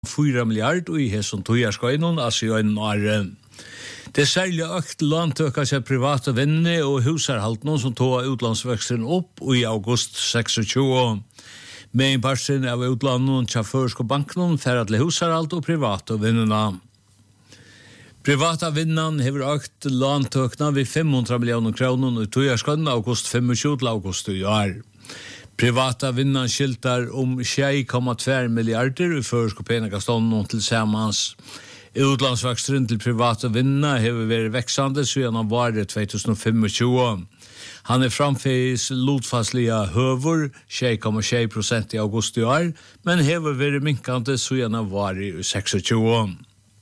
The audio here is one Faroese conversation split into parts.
4 milliarder i hesson tojarskøynon, altså i en år. Det særlig økt landtøkka seg private vennene og husarhaltene som tog utlandsveksten opp i august 26. Med en parten av utlandet til førsk og banken for til husarhalt og private vennene. Private vennene har økt landtøkna ved 500 millioner kroner i tojarskøynon august 25 til august i år. Privata vinnan skiltar 6,2 milliarder i førsk og penegastånden til sammans. Utlandsveksten til privata vinna har vært veksande siden av året 2025. Han framfis lotfastlige høver 6,6% i august i år, men har vært minkande siden av året 26.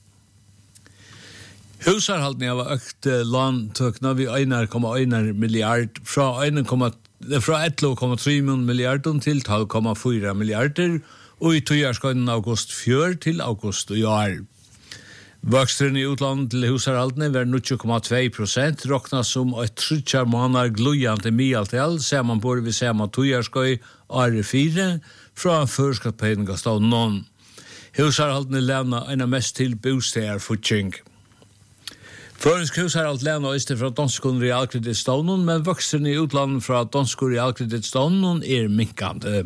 Husarhaltene har økt landtøkna ved 1,1 milliard fra 11,3 milliarder til 12,4 milliarder og i tojarskøyden august 4 til august i år. Vokstren i utlandet til husarhaltene var 0,2%, råkna som et 30 måneder glujante mialtal, ser man både ved samme tojarskøy året 4 fra førskappenegastånden. Husarhaltene levna en av mest til bostedfortjeng. Førensk husarhalt levna øster fra danskon realkredittstånden, men voksen i utlandet fra danskon realkredittstånden minkande.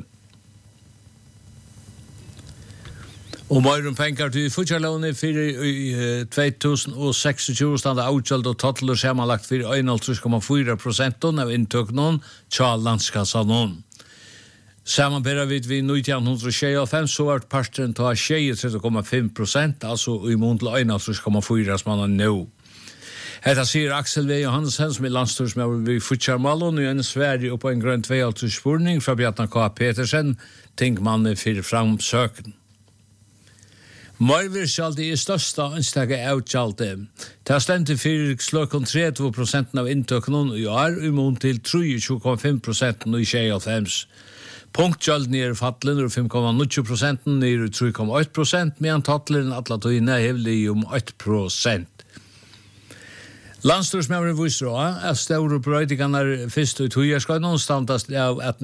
Og mer penger til futjarlån i 2026 stande avgjald og tottler samanlagt for 1,4% av inntøknen til landskassanen. Sammanbæra vi 1925 så var parten til 23,5%, altså i mån til 1,4% som han nå. Hetta sier Axel V. Johansen som landstorsmøver ved Futjarmalon i en Sverige og på en grønn 2-spurning fra Bjartna K. Petersen, tingmannen for framsøken. Marvirskjaldi største anslaget avgjaldi. Det stendte for sløkken 30% av inntøkene i år, i mån til 23,5% i 2025. Punktgjalden fattelen 5,9%, nere 3,8%, medan tattelen atlatøyene hevlig 8%. Landstorsmøveren viser også at store brøytingene først i tojarskøyden standast av at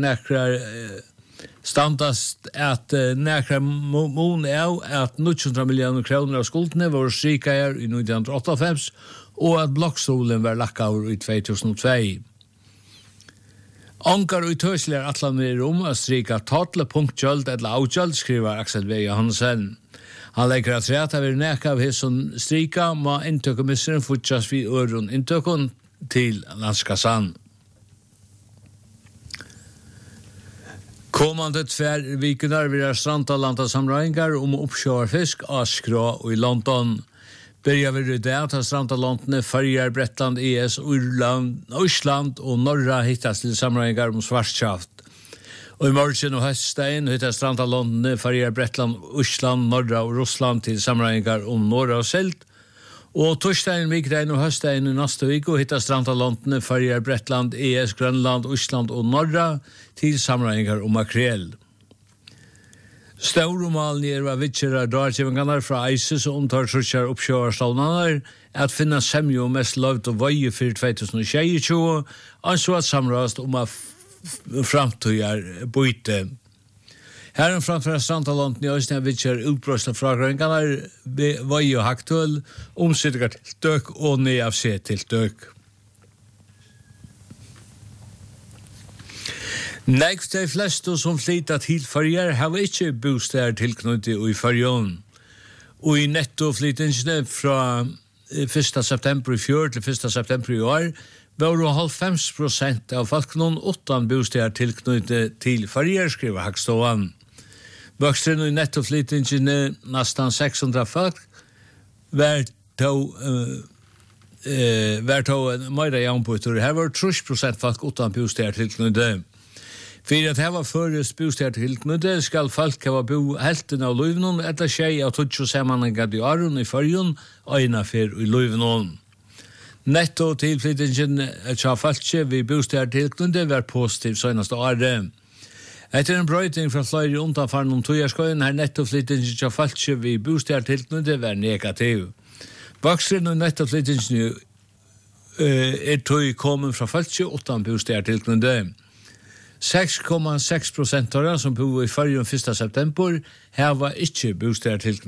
nekra mån av at 900 millioner kroner av skuldene var strikeier i 1998 og at blokkstolen var lagt av i 2002. Ankar og tøsler atlaner at strika tatle punktgjald eller avgjald, skriver Axel V. Johansen. Han legger at rett av nekka av hesson strika må inntøkemisseren fortsatt vid øren inntøkken til landskassan. Kommande 2 vikunar vil strandalanda samrøyngar oppsjåarfisk, Askrå og i London. Börjar vi det at strandalandene Färjar, Bretland, ES, Østland og Norra hittas til samrøyngar svartskraft. Og i morgen og høststein hittar strandalandene Färjar, Bretland, Østland, Norra og Russland til samrøyngar Norra og Selt. Og torsdagen, vikdein og høststein i neste viko hittar strandalandene Färjar, Bretland, ES, Grønland, Østland og Norra til samrøyngar makrel. Staurumalen var vitskjere dartgivingarna fra ISIS og omtar trusjar oppsjøarstavnanar at finna semjo mest lovt og vøye for 2022, anså at samrast at framtøyar byte. Herren framfor strandalanten i Østene vitskjer utbrøsla fragrøyngarna vøye og haktøl, omsiddigar til døk og NFC til døk. Nei, de fleste som flytta til Färjar har ikke bosteder tilknyttet i Färjön. Og i nettoflyttingene fra 1. september i fjør til 1. september i år var det 90% av folkene uten bosteder tilknyttet til Färjar, skriver Hagståan. Vokstren i nettoflyttingene nesten 600 folk var mer jævnbøyter. Her var 30% folk uten bosteder tilknyttet. For at her var først bosteder tilknyttet, skal folk ha bo helten av løyvnån etter skjei av 20 sammenhengar i åren i Färjön og innafyr i løyvnån. Netto tilflyttingen av folket ved bosteder tilknyttet var positiv søgneste året. Etter en brøyting fra flere undanfaren om tojarskøyen her nettoflyttingen av folket ved bosteder tilknyttet var negativ. Voksen og nettoflyttingen tog kommet fra folket uten bosteder tilknyttet. 6,6% som bor i Føroyum 1. september, her var ikke bostad til